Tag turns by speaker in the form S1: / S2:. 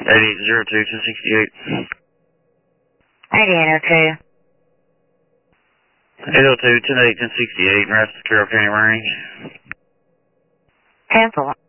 S1: 8802-1068.
S2: 8802.
S1: 802-1068, Rasmus Carroll County Range.
S2: 10-4.